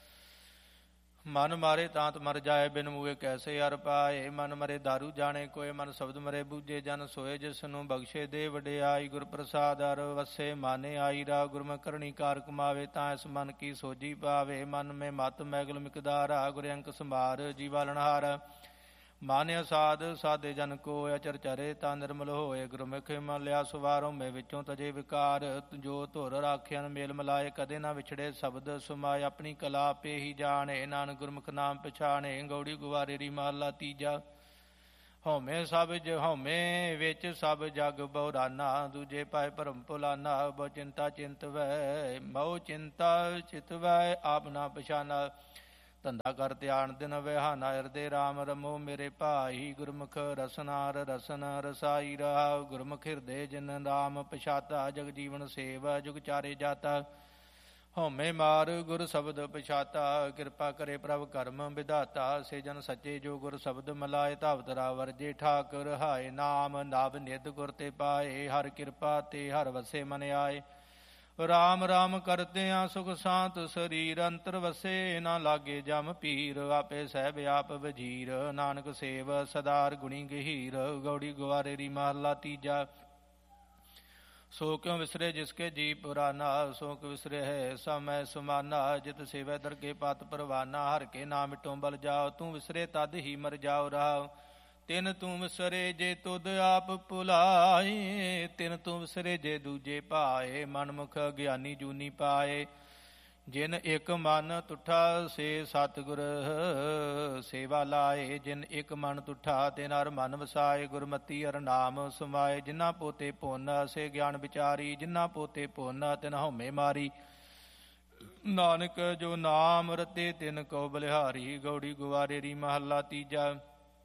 ਮਨ ਮਾਰੇ ਤਾਂਤ ਮਰ ਜਾਏ। ਬਿਨ ਮੂਏ ਕੈਸੇ ਅਰ ਪਾਏ। ਮਨ ਮਰੇ ਦਾਰੂ ਜਾਣੇ ਕੋਏ। ਮਨ ਸ਼ਬਦ ਮਰੇ ਬੂਝੇ ਜਨ ਸੋਏ। ਜਿਸ ਨੂੰ ਬਖਸ਼ੇ ਦੇ ਵਡਿਆਈ। ਗੁਰ ਪ੍ਰਸਾਦ ਅਰ ਵਸੇ ਮਾਨੇ ਆਈ। ਰਾ ਗੁਰਮੁਖ ਕਰਨੀ ਕਾਰ ਕਮਾਵੇ। ਤਾਂ ਇਸ ਮਨ ਕੀ ਸੋਝੀ ਪਾਵੇ। ਮਨ ਮੇ ਮਤ ਮੈਗਲ ਮਿਕਦਾਰਾ। ਗੁਰ ਅੰਕ ਸੰਭਾਰ ਜੀਵਾਲਨਹਾਰ। ਮਾਨਿਆ ਸਾਧ ਸਾਧੇ ਜਨ ਕੋ ਅਚਰ ਚਰੇ। ਤਾਂ ਨਿਰਮਲ ਹੋਏ। ਗੁਰਮੁਖ ਮਲਿਆ ਸੁਵਾਰੋ ਮੈਂ ਵਿੱਚੋਂ ਤਜੇ ਵਿਕਾਰ। ਜੋ ਧੁਰ ਰਾਖਿਆਨ ਮੇਲ ਮਿਲਾਏ। ਕਦੇ ਨਾ ਵਿਛੜੇ ਸ਼ਬਦ ਸੁਮਾਏ। ਆਪਣੀ ਕਲਾ ਆਪੇ ਹੀ ਜਾਣੇ। ਨਾਨਕ ਗੁਰਮੁਖ ਨਾਮ ਪਛਾਣੇ। ਗੌੜੀ ਗੁਵਾਰੇ ਰੀ ਮਹੱਲਾ ਤੀਜਾ। ਹਉਮੈ ਸਭ ਹਉਮੈ ਵਿੱਚ ਸਭ ਜਗ ਬਉਰਾਨਾ। ਦੂਜੇ ਪਾਏ ਭਰਮ ਭੁਲਾਨਾ। ਬਹੁ ਚਿੰਤਾ ਚਿੰਤਵੈ ਮਉ ਚਿੰਤਾ ਚਿਤਵੈ। ਆਪ ਨਾ ਪਛਾਨਾ। ਧੰਦਾ ਕਰ ਧਿਆਨ ਦਿਨ ਵਿਹਾਨਾ। ਹਿਰਦੇ ਰਾਮ ਰਮੋ ਮੇਰੇ ਭਾਈ। ਗੁਰਮੁਖ ਰਸਨਾਰ ਰਸਨ ਰਸਾਈ। ਰਹਾ ਗੁਰਮੁਖ ਹਿਰਦੇ ਜਿਨ ਰਾਮ ਪਛਾਤਾ। ਜਗ ਜੀਵਨ ਸੇਵ ਜੁਗ ਚਾਰੇ ਜਾਤਾ। ਹਉਮੈ ਮਾਰ ਗੁਰ ਸ਼ਬਦ ਪਛਾਤਾ। ਕਿਰਪਾ ਕਰੇ ਪ੍ਰਭ ਕਰਮ ਵਿਧਾਤਾ। ਸੇ ਜਨ ਸੱਚੇ ਜੋ ਗੁਰ ਸ਼ਬਦ ਮਿਲਾਏ। ਧਾਵਤ ਰਾ ਵਰਜੇ ਠਾਕੁਰ ਰਹਾਏ। ਨਾਮ ਨਭ ਨਿਧ ਗੁਰ ਤੇ ਪਾਏ। ਹਰ ਕਿਰਪਾ ਤੇ ਹਰ ਵਸੇ ਮਨ ਆਏ। ਰਾਮ ਰਾਮ ਕਰਦਿਆਂ ਸੁਖ ਸ਼ਾਂਤ ਸਰੀਰ। ਅੰਤਰ ਵਸੇ ਨਾ ਲਾਗੇ ਜਮ ਪੀਰ। ਆਪੇ ਸਹਿਬ ਆਪ ਵਜੀਰ। ਨਾਨਕ ਸੇਵ ਸਦਾਰ ਗੁਣੀ ਗਹੀਰ। ਗੌੜੀ ਗੁਵਾਰੇ ਰੀ ਮਹੱਲਾ ਤੀਜਾ। ਸੋ ਕਿਉ ਵਿਸਰੇ ਜਿਸਕੇ ਜੀ ਪੁਰਾਨਾ, ਸੋ ਕਿਉ ਵਿਸਰੇ ਹੈ ਸਮੈ ਸਮਾਨਾ। ਜਿਤ ਸੇਵੈ ਦਰਗੇ ਪਤ ਪਰਵਾਨਾ, ਹਰ ਕੇ ਨਾਮ ਮਿਟੋ ਬਲ ਜਾਓ। ਤੂੰ ਵਿਸਰੇ ਤਦ ਹੀ ਮਰ ਜਾਓ ਰਾਉ। ਤਿਨ ਤੂੰ ਵਿਸਰੇ ਜੇ ਤੁਧ ਆਪ ਭੁਲਾਏ, ਤਿਨ ਤੂੰ ਵਿਸਰੇ ਜੇ ਦੂਜੇ ਪਾਏ। ਮਨਮੁਖ ਗਿਆਨੀ ਜੂਨੀ ਪਾਏ, ਜਿਨ ਇੱਕ ਮਨ ਤੁਠਾ ਸੇ ਸਤਿਗੁਰ ਸੇਵਾ ਲਾਏ। ਜਿਨ ਇੱਕ ਮਨ ਤੁਠਾ ਤੇ ਨਰ ਮਨ ਵਸਾਏ, ਗੁਰਮਤੀ ਅਰ ਨਾਮ ਸਮਾਏ। ਜਿਨ੍ਹਾਂ ਪੋਤੇ ਪੁੰਨ ਸੇ ਗਿਆਨ ਵਿਚਾਰੀ, ਜਿਨ੍ਹਾਂ ਪੋਤੇ ਪੁੰਨ ਤਿਨ ਹਉਮੈ ਮਾਰੀ। ਨਾਨਕ ਜੋ ਨਾਮ ਰਤੇ ਤਿਨ ਕੋ ਬਲਿਹਾਰੀ। ਗੌੜੀ ਗੁਵਾਰੇਰੀ ਮਹੱਲਾ ਤੀਜਾ।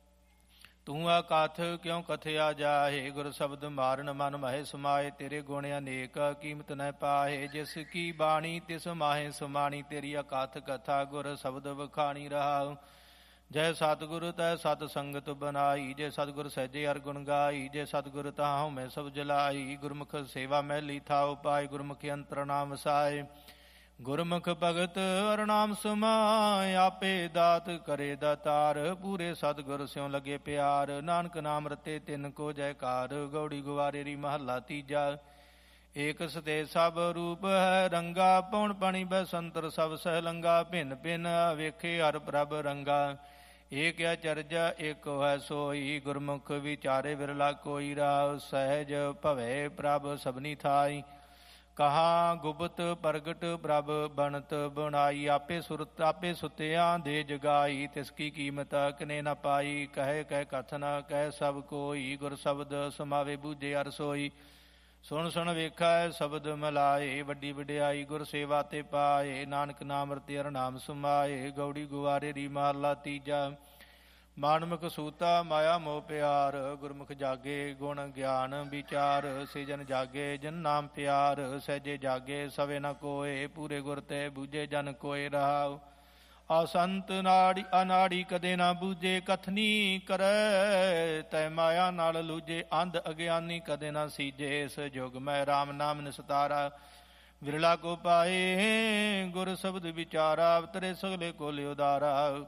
ਤੂੰ ਆਕਾਥ ਕਿਉਂ ਕਥਿਆ ਜਾਹੇ, ਗੁਰ ਸ਼ਬਦ ਮਾਰਨ ਮਨ ਮਹਿ ਸਮਾਏ। ਤੇਰੇ ਗੁਣ ਅਨੇਕ ਕੀਮਤ ਨ ਪਾਹੇ, ਜਿਸ ਕੀ ਬਾਣੀ ਤਿਸ ਮਾਹੇ ਸਮਾਣੀ। ਤੇਰੀ ਅਕਾਥ ਕਥਾ ਗੁਰ ਸ਼ਬਦ ਵਖਾਣੀ ਰਹਾਉ। ਜੈ ਸਤਿਗੁਰ ਤੈ ਸਤ ਸੰਗਤ ਬਨਾਈ, ਜੇ ਸਤਿਗੁਰ ਸਹਿਜੇ ਅਰ ਗੁਣ ਗਾਈ। ਜੇ ਸਤਿਗੁਰ ਤਾਹਉ ਮੈਂ ਸਭ ਜਲਾਈ, ਗੁਰਮੁਖ ਸੇਵਾ ਮਹਿਲੀ ਥਾਉ ਪਾਏ। ਗੁਰਮੁਖੀ ਅੰਤਰ ਨਾਮ ਵਸਾਏ, ਗੁਰਮੁਖ ਭਗਤ ਅਰ ਨਾਮ ਸਮਾਏ। ਆਪੇ ਦਾਤ ਕਰੇ ਦਾਤਾਰ, ਪੂਰੇ ਸਤਿਗੁਰ ਸਿਉ ਲਗੇ ਪਿਆਰ। ਨਾਨਕ ਨਾਮ ਰਤੇ ਤਿਨ ਕੋ ਜੈਕਾਰ। ਗੌੜੀ ਗੁਵਾਰੇਰੀ ਮਹੱਲਾ ਤੀਜਾ। ਏਕ ਸਤੇ ਸਭ ਰੂਪ ਹੈ ਰੰਗਾ, ਪਉਣ ਪਾਣੀ ਬੈਸੰਤਰ ਸਭ ਸਹਿ ਲੰਗਾ। ਭਿੰਨ ਭਿੰਨ ਵੇਖੇ ਹਰ ਪ੍ਰਭ ਰੰਗਾ, ਏਕ ਅਚਰਜਾ ਏਕੋ ਹੈ ਸੋਈ। ਗੁਰਮੁਖ ਵਿਚਾਰੇ ਵਿਰਲਾ ਕੋਈ ਰਾਵ, ਸਹਿਜ ਭਵੈ ਪ੍ਰਭ ਸਭਨੀ ਥਾਈ। ਕਹਾ ਗੁਪਤ ਪ੍ਰਗਟ ਪ੍ਰਭ ਬਣਤ ਬਣਾਈ। ਆਪੇ ਸੁਰਤ ਆਪੇ ਸੁਤਿਆਂ ਦੇ ਜਗਾਈ, ਤਿਸ ਕੀ ਕੀਮਤ ਕਿਨੇ ਨ ਪਾਈ। ਕਹੇ ਕਹਿ ਕਥ ਨ ਕਹਿ ਸਭ ਕੋਈ, ਗੁਰ ਸ਼ਬਦ ਸਮਾਵੇ ਬੂਝੇ ਅਰ ਸੋਈ। ਸੁਣ ਸੁਣ ਵੇਖੈ ਸ਼ਬਦ ਮਿਲਾਏ, ਵੱਡੀ ਵਡਿਆਈ ਗੁਰ ਸੇਵਾ ਤੇ ਪਾਏ। ਨਾਨਕ ਨਾਮ ਰਤੇ ਅਰ ਨਾਮ ਸਮਾਏ। ਗੌੜੀ ਗੁਵਾਰੇਰੀ ਮਹੱਲਾ ਤੀਜਾ। ਮਾਨਮੁਖ ਸੂਤਾ ਮਾਇਆ ਮੋਹ ਪਿਆਰ, ਗੁਰਮੁਖ ਜਾਗੇ ਗੁਣ ਗਿਆਨ ਵਿਚਾਰ। ਸੇ ਜਨ ਜਾਗੇ ਜਨ ਨਾਮ ਪਿਆਰ, ਸਹਿਜੇ ਜਾਗੇ ਸਵੇ ਨ ਕੋਏ। ਪੂਰੇ ਗੁਰ ਤੇ ਬੂਝੇ ਜਨ ਕੋਏ ਰਹਾਉ। ਆਸੰਤ ਨਾੜੀ ਅਨਾੜੀ ਕਦੇ ਨਾ ਬੂਝੇ, ਕਥਨੀ ਕਰੈ ਤੈ ਮਾਇਆ ਨਾਲ ਲੂਝੇ। ਅੰਧ ਅਗਿਆਨੀ ਕਦੇ ਨਾ ਸੀਜੇ, ਇਸ ਜੁਗ ਮੈਂ ਰਾਮ ਨਾਮ ਨਿਸਤਾਰਾ। ਵਿਰਲਾ ਕੋ ਪਾਏ ਗੁਰ ਸ਼ਬਦ ਵਿਚਾਰਾ, ਅਵਤਰੇ ਸਗਲੇ ਕੋ ਲਿਉਦਾਰਾ।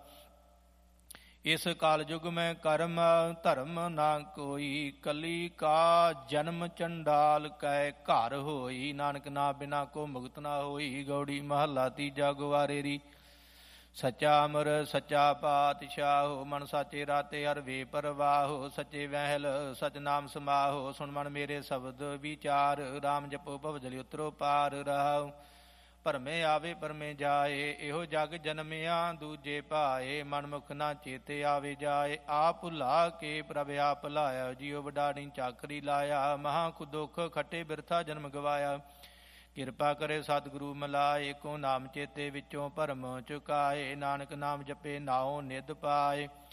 ਇਸ ਕਾਲ ਯੁਗ ਮੈਂ ਕਰਮ ਧਰਮ ਨਾ ਕੋਈ, ਕਲੀ ਕਾ ਜਨਮ ਚੰਡਾਲ ਕੈ ਘਰ ਹੋਈ। ਨਾਨਕ ਨਾ ਬਿਨਾ ਕੋ ਮੁਕਤ ਨਾ ਹੋਈ। ਗੌੜੀ ਮਹੱਲਾ ਤੀਜਾ। ਗੁਵਾਰੇਰੀ। ਸੱਚਾ ਅਮਰ ਸੱਚਾ ਪਾਤਸ਼ਾਹੋ, ਮਨ ਸਾਚੇ ਰਾਤੇ ਅਰ ਵੇ ਪਰਵਾਹੋ। ਸੱਚੇ ਵਹਿਲ ਸਚ ਨਾਮ ਸਮਾਹੋ, ਸੁਣ ਮਨ ਮੇਰੇ ਸ਼ਬਦ ਵਿਚਾਰ। ਰਾਮ ਜਪੋ ਭਵ ਜਲਿ ਉਤਰੋ ਪਾਰ ਰਹਾਉ। ਭਰਮੇ ਆਵੇ ਪਰਮੇ ਜਾਏ, ਇਹੋ ਜਗ ਜਨਮਿਆ ਦੂਜੇ ਭਾਏ। ਮਨਮੁਖ ਨਾ ਚੇਤੇ ਆਵੇ ਜਾਏ, ਆਪ ਭੁਲਾ ਕੇ ਪ੍ਰਭ ਆਪ ਲਾਇਆ। ਜੀਉ ਵਡਾਣੀ ਚਾਕਰੀ ਲਾਇਆ, ਮਹਾ ਕੁ ਦੁਖ ਖੱਟੇ ਬਿਰਥਾ ਜਨਮ ਗਵਾਇਆ। ਕਿਰਪਾ ਕਰੇ ਸਤਿਗੁਰੂ ਮਿਲਾਏ, ਕੋ ਨਾਮ ਚੇਤੇ ਵਿੱਚੋਂ ਭਰਮ ਚੁਕਾਏ। ਨਾਨਕ ਨਾਮ ਜਪੇ ਨਾਉ ਨਿਧ ਪਾਏ।